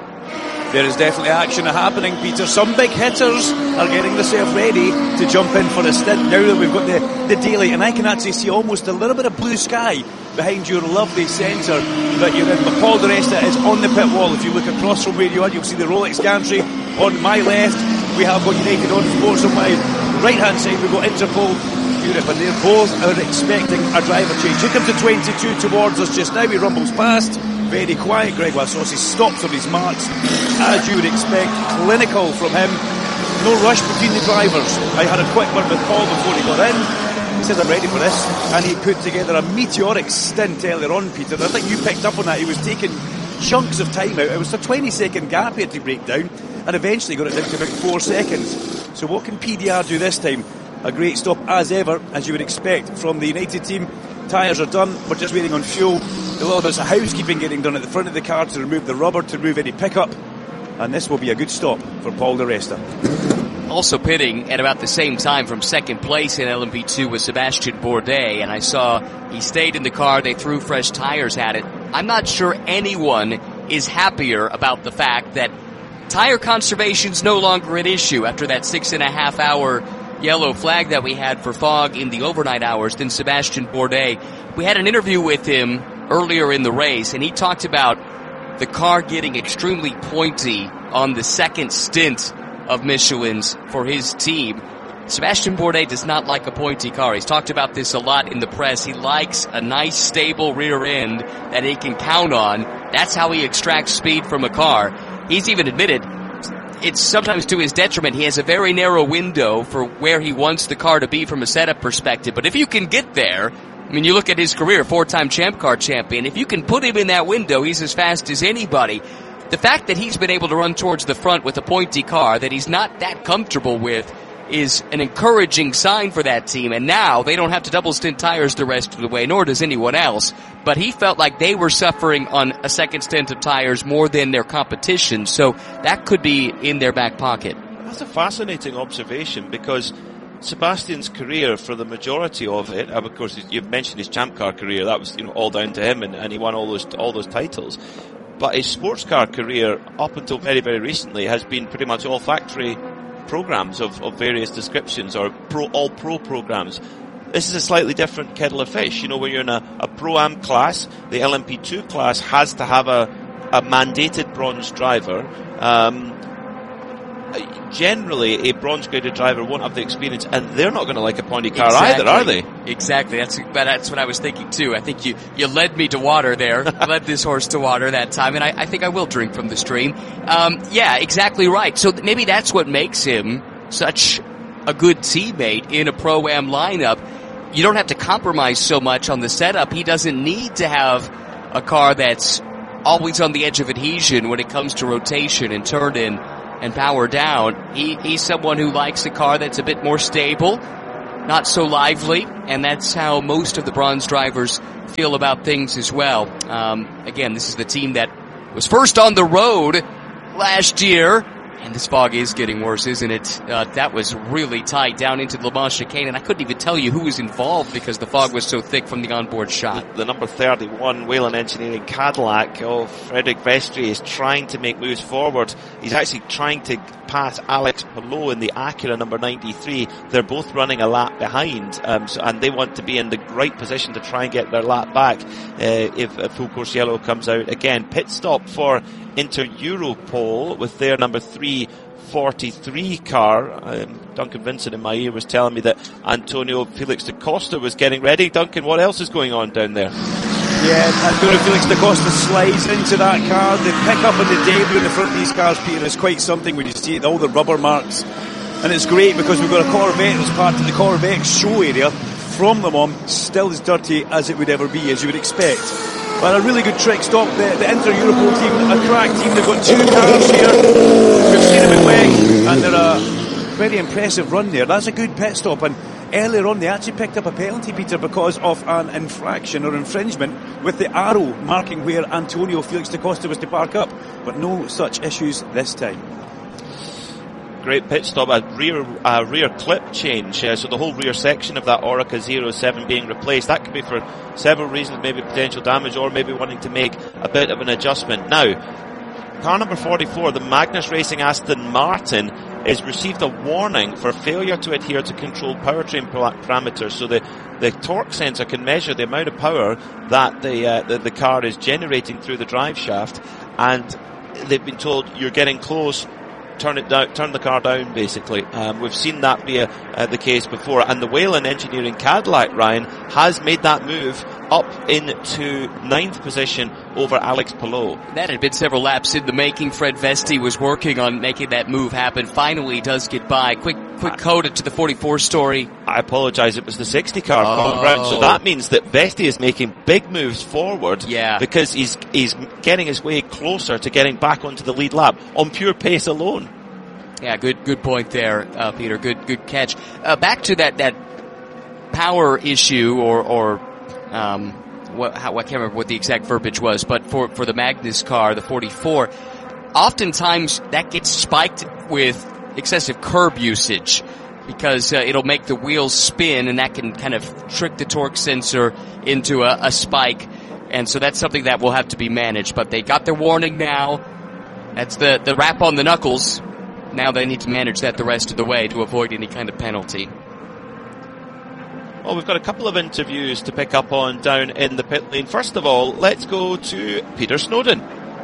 E: There is definitely action happening, Peter. Some big hitters are getting themselves ready to jump in for a stint now that we've got the, the daylight, and I can actually see almost a little bit of blue sky behind your lovely centre that you're in. But Paul Di Resta is on the pit wall. If you look across from where you are, you'll see the Rolex gantry on my left. We have got United Autosports on my right hand side. We've got Interpol Europe, and they're both are expecting a driver change. Here comes the twenty-two towards us just now. He rumbles past. Very quiet. Gregoire Saucy stops on his marks, as you would expect. Clinical from him. No rush between the drivers. I had a quick word with Paul before he got in. He said, I'm ready for this. And he put together a meteoric stint earlier on, Peter. I think you picked up on that. He was taking chunks of time out. It was a twenty second gap he had to break down, and eventually got it down to about four seconds. So what can P D R do this time? A great stop as ever, as you would expect from the United team. Tyres are done. We're just waiting on fuel. A little bit of housekeeping getting done at the front of the car to remove the rubber, to remove any pickup. And this will be a good stop for Paul Di Resta.
A: Also pitting at about the same time from second place in L M P two was Sebastian Bourdais, and I saw he stayed in the car. They threw fresh tires at it. I'm not sure anyone is happier about the fact that tire conservation's no longer an issue after that six and a half hour yellow flag that we had for fog in the overnight hours than Sebastian Bourdais. We had an interview with him earlier in the race, and he talked about the car getting extremely pointy on the second stint of Michelin's for his team. Sebastian Bourdais does not like a pointy car. He's talked about this a lot in the press. He likes a nice, stable rear end that he can count on. That's how he extracts speed from a car. He's even admitted it's sometimes to his detriment. He has a very narrow window for where he wants the car to be from a setup perspective. But if you can get there, I mean, you look at his career, four-time Champ Car champion. If you can put him in that window, he's as fast as anybody. The fact that he's been able to run towards the front with a pointy car that he's not that comfortable with is an encouraging sign for that team. And now they don't have to double stint tires the rest of the way, nor does anyone else. But he felt like they were suffering on a second stint of tires more than their competition. So that could be in their back pocket.
B: That's a fascinating observation, because Sebastian's career, for the majority of it, of course, you've mentioned his champ car career. That was, you know, all down to him, and, and he won all those all those titles. But his sports car career, up until very very recently, has been pretty much all factory programs of, of various descriptions, or pro all pro programs. This is a slightly different kettle of fish. You know, when you're in a, a Pro-Am class, the L M P two class has to have a, a mandated bronze driver. Um, generally, a bronze graded driver won't have the experience, and they're not going to like a pointy car
A: exactly.
B: either, are they?
A: Exactly. That's that's what I was thinking too. I think you, you led me to water there, led this horse to water that time, and I, I think I will drink from the stream. Um, yeah, exactly right. So th- maybe that's what makes him such a good teammate in a Pro-Am lineup. You don't have to compromise so much on the setup. He doesn't need to have a car that's always on the edge of adhesion when it comes to rotation and turn in and power down. He, he's someone who likes a car that's a bit more stable, not so lively, and that's how most of the bronze drivers feel about things as well. Um, again, this is the team that was first on the road last year, and this fog is getting worse, isn't it? Uh, that was really tight down into the Le Mans chicane, and I couldn't even tell you who was involved because the fog was so thick from the onboard shot.
B: The, the number thirty-one Whelen Engineering Cadillac of Frederic Vestry is trying to make moves forward. He's actually trying to pass Alex Palou in the Acura number ninety-three. They're both running a lap behind, um, so, and they want to be in the right position to try and get their lap back uh, if a full course yellow comes out again. Pit stop for Inter Europol with their number three forty-three car. Um, Duncan Vincent in my ear was telling me that Antonio Felix da Costa was getting ready. Duncan, what else is going on down there?
E: Yeah, Antonio Felix da Costa slides into that car. The pickup and the debut in the front of these cars, Peter, is quite something when you see all the rubber marks. And it's great because we've got a Corvette as part of the Corvette show area from Le Mans, still as dirty as it would ever be, as you would expect. But a really good trick stop. The, the Inter Europol team, a crack team, they've got two cars here. We've seen them in WEC, and they're a very impressive run there. That's a good pit stop, and earlier on they actually picked up a penalty, Peter, because of an infraction or infringement with the arrow marking where Antonio Felix da Costa was to park up, but no such issues this time.
B: Great pit stop, a rear uh, rear clip change, uh, so the whole rear section of that Oreca zero seven being replaced. That could be for several reasons, maybe potential damage or maybe wanting to make a bit of an adjustment. Now, car number forty-four, the Magnus Racing Aston Martin, has received a warning for failure to adhere to controlled powertrain parameters. So the, the torque sensor can measure the amount of power that the, uh, the, the car is generating through the drive shaft, and they've been told you're getting close, turn it down, turn the car down, basically. Um, we've seen that be a, uh, the case before, and the Whelen Engineering Cadillac, Ryan, has made that move up into ninth position over Alex Palou.
A: That had been several laps in the making. Fred Vesti was working on making that move happen. Finally does get by. Quick, quick coda to the forty-four story.
B: I apologise, it was the sixty car
A: oh.
B: coming round, so that means that Vesti is making big moves forward,
A: yeah.
B: because he's he's getting his way closer to getting back onto the lead lap on pure pace alone.
A: Yeah, good good point there, uh, Peter. Good good catch. Uh, back to that that power issue, or or um, what how, I can't remember what the exact verbiage was, but for for the Magnus car, the forty-four, oftentimes that gets spiked with excessive curb usage, because uh, it'll make the wheels spin, and that can kind of trick the torque sensor into a, a spike, and so that's something that will have to be managed. But they got their warning now. That's the the rap on the knuckles. Now they need to manage that the rest of the way to avoid any kind of penalty.
B: Well, we've got a couple of interviews to pick up on down in the pit lane. First of all, let's go to Peter Snowden.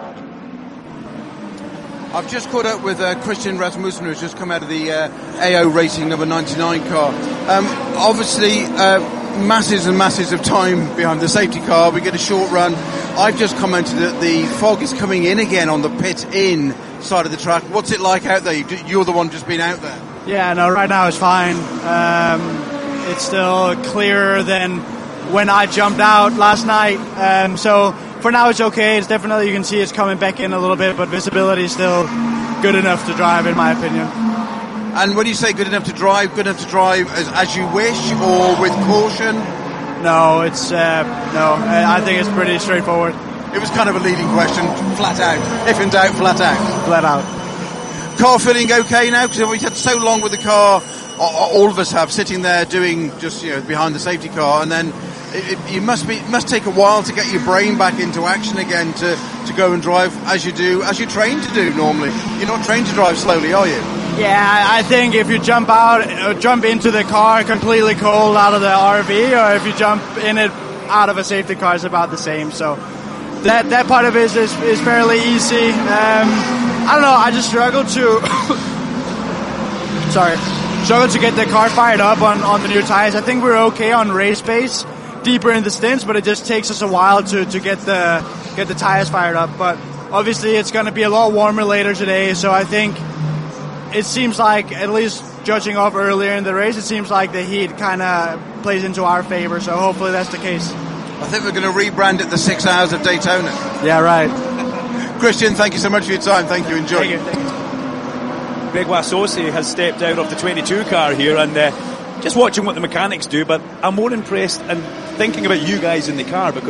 C: I've just caught up with uh, Christian Rasmussen, who's just come out of the uh, A O Racing number ninety-nine car. Um, obviously, uh, masses and masses of time behind the safety car. We get a short run. I've just commented that the fog is coming in again on the pit-in side of the track. What's it like out there? You're the one just been out there.
G: Yeah, no, right now it's fine. Um, it's still clearer than when I jumped out last night. Um, so for now it's okay. It's definitely, you can see it's coming back in a little bit, but visibility is still good enough to drive, in my opinion.
C: And when you say good enough to drive, good enough to drive as, as you wish, or with caution?
G: No, it's uh, no. I think it's pretty straightforward.
C: It was kind of a leading question, flat out. If in doubt, flat out.
G: Flat out.
C: Car feeling okay now? Because we've had so long with the car all of us have, sitting there doing just, you know, behind the safety car, and then it, it, you must be, it must take a while to get your brain back into action again to, to go and drive as you do, as you're trained to do normally. You're not trained to drive slowly, are you?
G: Yeah, I think if you jump out, uh, jump into the car completely cold out of the R V, or if you jump in it out of a safety car, it's about the same. So that that part of it is is, is fairly easy. Um, I don't know. I just struggle to, sorry, struggle to get the car fired up on on the new tires. I think we're okay on race pace, deeper in the stints, but it just takes us a while to to get the get the tires fired up. But obviously, it's going to be a lot warmer later today, so I think. It seems like, at least judging off earlier in the race, it seems like the heat kind of plays into our favor, so hopefully that's the case.
C: I think we're going to rebrand it the six hours of Daytona.
G: Yeah, right.
C: Christian, thank you so much for your time. Thank you. Enjoy.
G: Thank you. Thank you.
E: Greg Wassosi has stepped out of the twenty-two car here, and uh, just watching what the mechanics do, but I'm more impressed and thinking about you guys in the car, because